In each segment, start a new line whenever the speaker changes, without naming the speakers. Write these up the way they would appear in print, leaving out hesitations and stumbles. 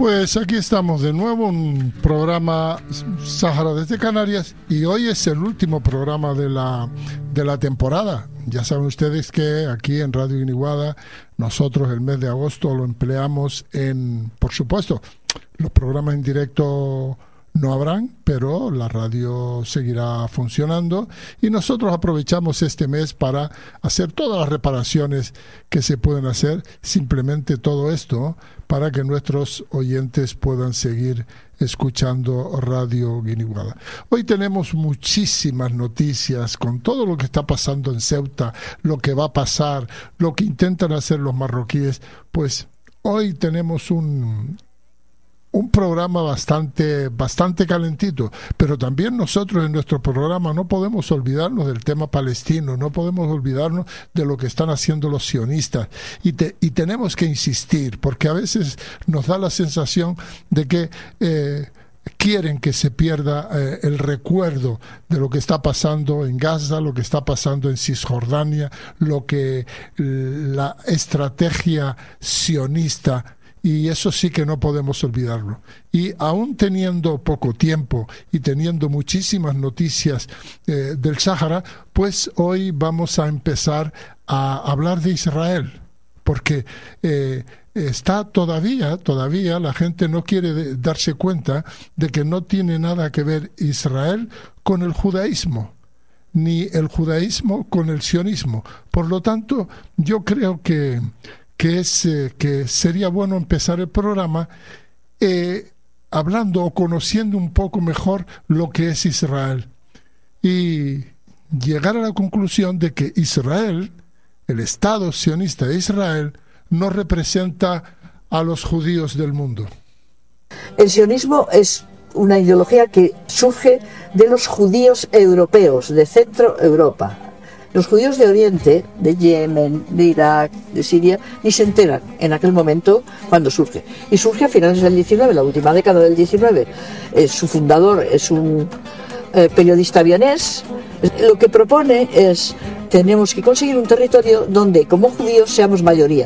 Pues aquí estamos de nuevo, un programa Sáhara desde Canarias, y hoy es el último programa de la temporada. Ya saben ustedes que aquí en Radio Guiniguada nosotros el mes de agosto lo empleamos en, por supuesto, los programas en directo no habrán, pero la radio seguirá funcionando y nosotros aprovechamos este mes para hacer todas las reparaciones que se pueden hacer, simplemente todo esto para que nuestros oyentes puedan seguir escuchando Radio Guiniguada. Hoy tenemos muchísimas noticias con todo lo que está pasando en Ceuta, lo que va a pasar, lo que intentan hacer los marroquíes. Pues hoy tenemos un programa bastante calentito, pero también nosotros en nuestro programa no podemos olvidarnos del tema palestino, no podemos olvidarnos de lo que están haciendo los sionistas y tenemos que insistir, porque a veces nos da la sensación de que quieren que se pierda el recuerdo de lo que está pasando en Gaza, lo que está pasando en Cisjordania, lo que la estrategia sionista. Y eso sí que no podemos olvidarlo. Y aún teniendo poco tiempo y teniendo muchísimas noticias del Sáhara, pues hoy vamos a empezar a hablar de Israel. Porque está todavía la gente no quiere darse cuenta de que no tiene nada que ver Israel con el judaísmo, ni el judaísmo con el sionismo. Por lo tanto, yo creo que sería bueno empezar el programa hablando o conociendo un poco mejor lo que es Israel y llegar a la conclusión de que Israel, el Estado sionista de Israel, no representa a los judíos del mundo.
El sionismo es una ideología que surge de los judíos europeos, de Centro Europa. Los judíos de Oriente, de Yemen, de Irak, de Siria, ni se enteran en aquel momento cuando surge. Y surge a finales del 19, la última década del 19. Su fundador es un periodista vienés. Lo que propone es, tenemos que conseguir un territorio donde como judíos seamos mayoría.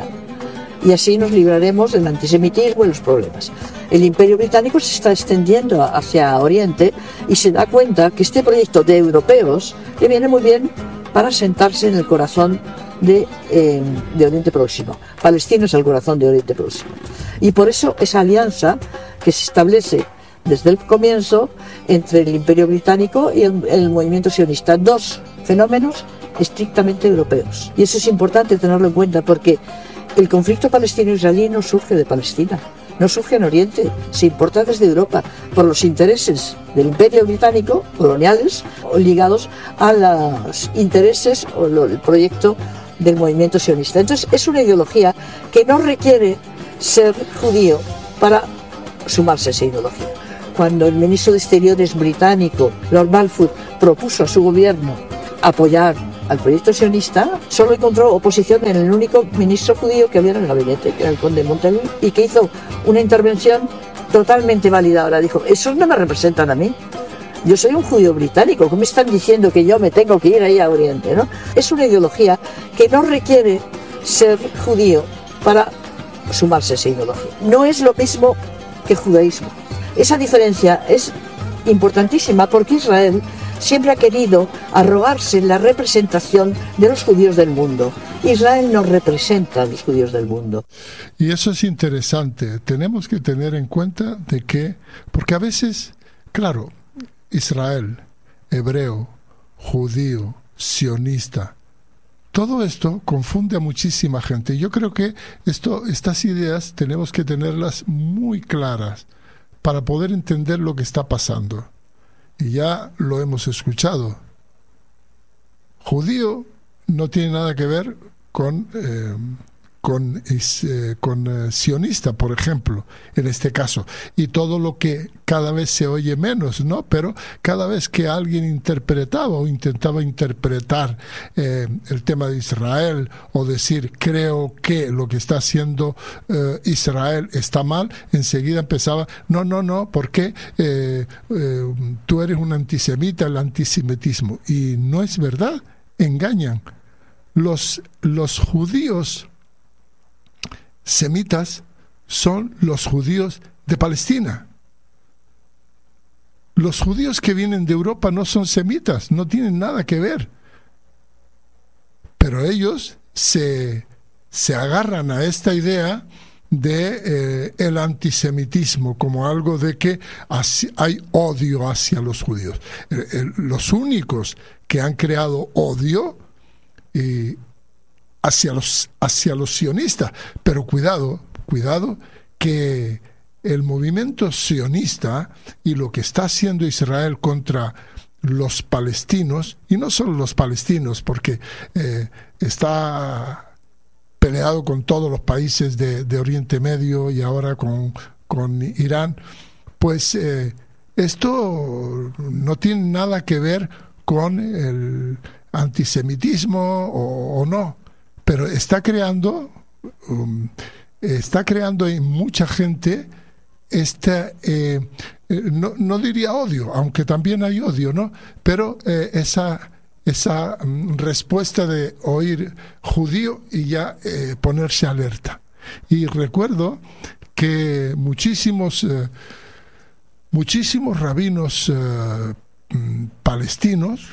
Y así nos libraremos del antisemitismo y los problemas. El Imperio Británico se está extendiendo hacia Oriente y se da cuenta que este proyecto de europeos le viene muy bien para sentarse en el corazón de Oriente Próximo. Palestina es el corazón de Oriente Próximo. Y por eso esa alianza que se establece desde el comienzo entre el Imperio Británico y el movimiento sionista. Dos fenómenos estrictamente europeos. Y eso es importante tenerlo en cuenta porque el conflicto palestino-israelí no surge de Palestina, no surge en Oriente, se importa desde Europa por los intereses del Imperio Británico, coloniales, ligados a los intereses o el proyecto del movimiento sionista. Entonces es una ideología que no requiere ser judío para sumarse a esa ideología. Cuando el ministro de Exteriores británico, Lord Balfour, propuso a su gobierno apoyar al proyecto sionista, solo encontró oposición en el único ministro judío que había en el gabinete, que era el conde de Montagu, y que hizo una intervención totalmente válida. Ahora dijo, esos no me representan a mí. Yo soy un judío británico, ¿cómo están diciendo que yo me tengo que ir ahí a Oriente? ¿No? Es una ideología que no requiere ser judío para sumarse a esa ideología. No es lo mismo que el judaísmo. Esa diferencia es importantísima porque Israel siempre ha querido arrogarse la representación de los judíos del mundo. Israel no representa a los judíos del mundo.
Y eso es interesante. Tenemos que tener en cuenta de que, porque a veces, claro, Israel, hebreo, judío, sionista, todo esto confunde a muchísima gente. Yo creo que estas ideas tenemos que tenerlas muy claras para poder entender lo que está pasando. Y ya lo hemos escuchado. Judío no tiene nada que ver con sionista, por ejemplo, en este caso. Y todo lo que cada vez se oye menos, ¿no? Pero cada vez que alguien interpretaba o intentaba interpretar el tema de Israel o decir, creo que lo que está haciendo Israel está mal, enseguida empezaba, no, porque tú eres un antisemita, el antisemitismo. Y no es verdad, engañan. Los judíos semitas son los judíos de Palestina. Los judíos que vienen de Europa no son semitas, no tienen nada que ver. Pero ellos se agarran a esta idea de el antisemitismo como algo de que hay odio hacia los judíos. Los únicos que han creado odio hacia los sionistas. Pero cuidado que el movimiento sionista y lo que está haciendo Israel contra los palestinos, y no solo los palestinos, porque está peleado con todos los países de Oriente Medio y ahora con Irán, pues esto no tiene nada que ver con el antisemitismo o no, pero está creando en mucha gente no diría odio, aunque también hay odio, ¿no? Pero esa respuesta de oír judío y ya ponerse alerta. Y recuerdo que muchísimos rabinos palestinos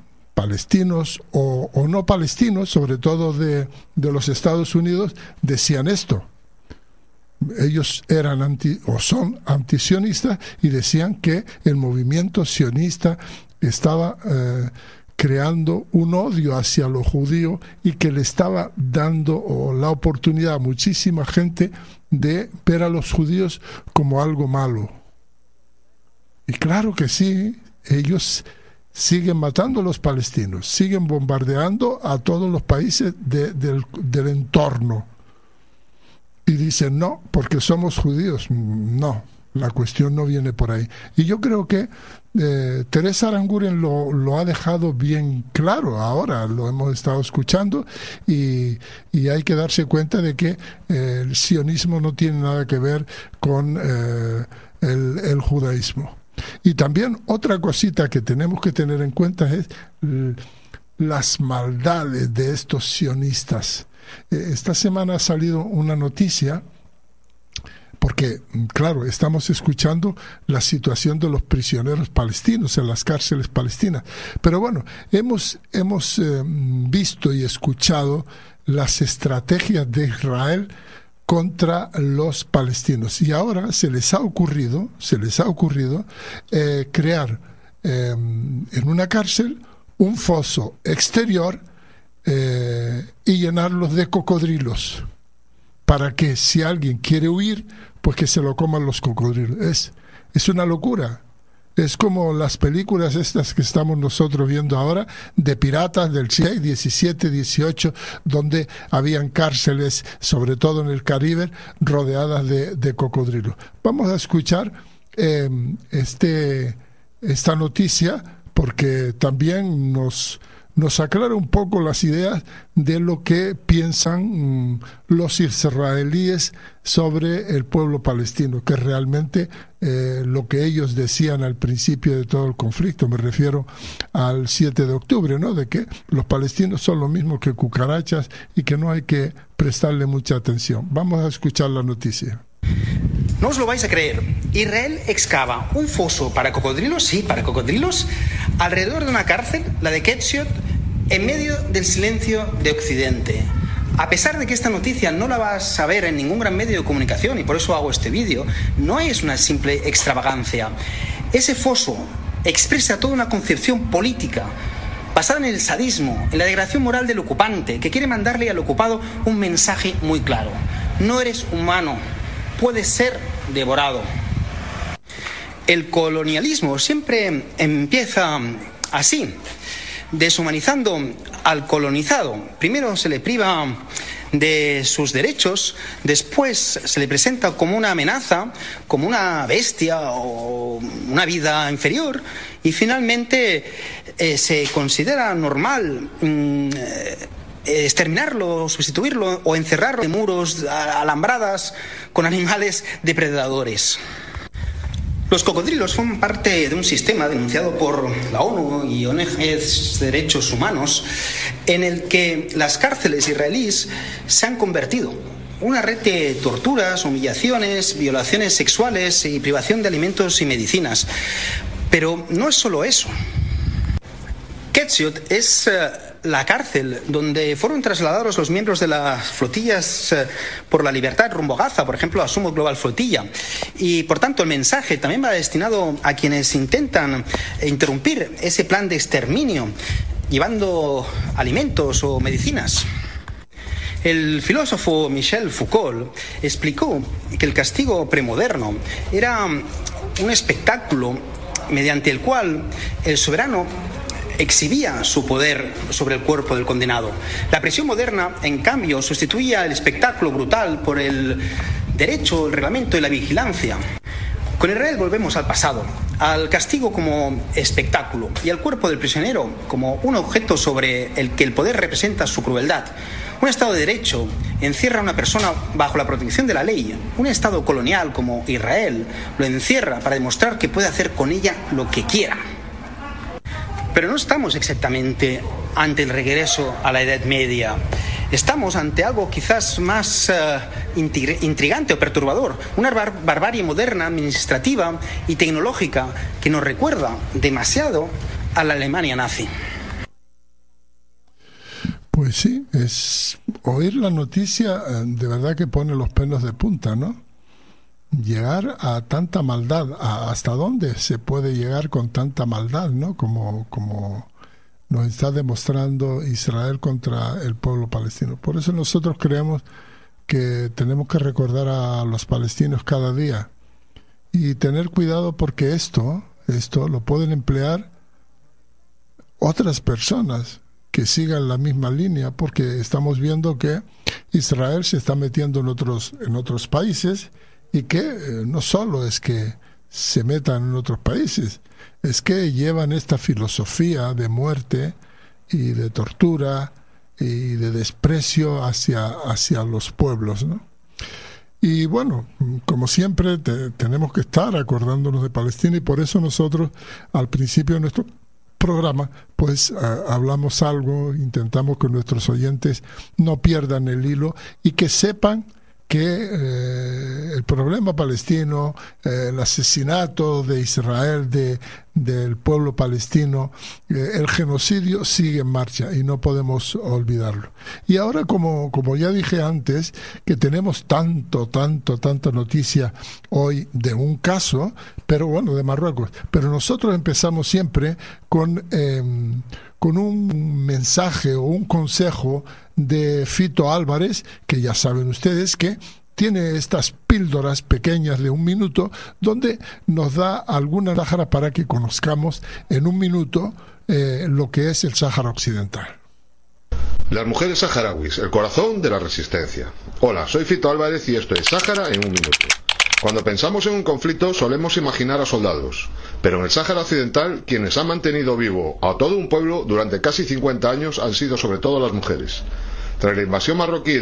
o no palestinos, sobre todo de los Estados Unidos, decían esto. Ellos eran son antisionistas y decían que el movimiento sionista estaba creando un odio hacia los judíos y que le estaba dando la oportunidad a muchísima gente de ver a los judíos como algo malo. Y claro que sí, ellos siguen matando a los palestinos, siguen bombardeando a todos los países del entorno. Y dicen, no, porque somos judíos. No, la cuestión no viene por ahí. Y yo creo que Teresa Aranguren lo ha dejado bien claro ahora, lo hemos estado escuchando, y hay que darse cuenta de que el sionismo no tiene nada que ver con el judaísmo. Y también otra cosita que tenemos que tener en cuenta es las maldades de estos sionistas. Esta semana ha salido una noticia, porque, claro, estamos escuchando la situación de los prisioneros palestinos en las cárceles palestinas. Pero bueno, hemos visto y escuchado las estrategias de Israel contra los palestinos. Y ahora se les ha ocurrido crear en una cárcel un foso exterior y llenarlos de cocodrilos, para que si alguien quiere huir, pues que se lo coman los cocodrilos. Es una locura. Es como las películas estas que estamos nosotros viendo ahora, de piratas del siglo XVII, XVIII, donde habían cárceles, sobre todo en el Caribe, rodeadas de cocodrilos. Vamos a escuchar esta noticia, porque también nos aclara un poco las ideas de lo que piensan los israelíes sobre el pueblo palestino, que realmente lo que ellos decían al principio de todo el conflicto, me refiero al 7 de octubre, ¿no? De que los palestinos son lo mismo que cucarachas y que no hay que prestarle mucha atención. Vamos a escuchar la noticia.
No os lo vais a creer. Israel excava un foso para cocodrilos, sí, para cocodrilos, alrededor de una cárcel, la de Ketziot, en medio del silencio de Occidente. A pesar de que esta noticia no la vas a ver en ningún gran medio de comunicación, y por eso hago este vídeo, no es una simple extravagancia. Ese foso expresa toda una concepción política basada en el sadismo, en la degradación moral del ocupante, que quiere mandarle al ocupado un mensaje muy claro. No eres humano, puedes ser devorado. El colonialismo siempre empieza así, deshumanizando al colonizado. Primero se le priva de sus derechos, después se le presenta como una amenaza, como una bestia o una vida inferior, y finalmente se considera normal exterminarlo, sustituirlo o encerrarlo en muros, alambradas con animales depredadores. Los cocodrilos forman parte de un sistema denunciado por la ONU y ONGs de derechos humanos, en el que las cárceles israelíes se han convertido una red de torturas, humillaciones, violaciones sexuales y privación de alimentos y medicinas. Pero no es solo eso. Ketziot es la cárcel donde fueron trasladados los miembros de las flotillas por la libertad rumbo a Gaza, por ejemplo, a Sumo Global Flotilla. Y, por tanto, el mensaje también va destinado a quienes intentan interrumpir ese plan de exterminio, llevando alimentos o medicinas. El filósofo Michel Foucault explicó que el castigo premoderno era un espectáculo mediante el cual el soberano exhibía su poder sobre el cuerpo del condenado. La prisión moderna, en cambio, sustituía el espectáculo brutal por el derecho, el reglamento y la vigilancia. Con Israel volvemos al pasado, al castigo como espectáculo y al cuerpo del prisionero como un objeto sobre el que el poder representa su crueldad. Un Estado de Derecho encierra a una persona bajo la protección de la ley. Un Estado colonial como Israel lo encierra para demostrar que puede hacer con ella lo que quiera. Pero no estamos exactamente ante el regreso a la Edad Media. Estamos ante algo quizás más intrigante o perturbador, una barbarie moderna, administrativa y tecnológica que nos recuerda demasiado a la Alemania nazi.
Pues sí, es oír la noticia de verdad que pone los pelos de punta, ¿no? Llegar a tanta maldad, ¿hasta dónde se puede llegar con tanta maldad, ¿no? Como nos está demostrando Israel contra el pueblo palestino. Por eso nosotros creemos que tenemos que recordar a los palestinos cada día y tener cuidado porque esto lo pueden emplear otras personas que sigan la misma línea, porque estamos viendo que Israel se está metiendo en otros países y que no solo es que se metan en otros países, es que llevan esta filosofía de muerte y de tortura y de desprecio hacia los pueblos, ¿no? Y bueno, como siempre tenemos que estar acordándonos de Palestina y por eso nosotros al principio de nuestro programa pues hablamos algo, intentamos que nuestros oyentes no pierdan el hilo y que sepan que el problema palestino, el asesinato de Israel, del pueblo palestino, el genocidio sigue en marcha y no podemos olvidarlo. Y ahora, como ya dije antes, que tenemos tanta noticia hoy de un caso, pero bueno, de Marruecos. Pero nosotros empezamos siempre con un mensaje o un consejo de Fito Álvarez, que ya saben ustedes que tiene estas píldoras pequeñas de 1 minuto, donde nos da alguna Sáhara para que conozcamos en 1 minuto lo que es el Sáhara Occidental.
Las mujeres saharauis, el corazón de la resistencia. Hola, soy Fito Álvarez y esto es Sáhara en 1 minuto. Cuando pensamos en un conflicto solemos imaginar a soldados, pero en el Sáhara Occidental quienes han mantenido vivo a todo un pueblo durante casi 50 años han sido sobre todo las mujeres. Tras la invasión marroquí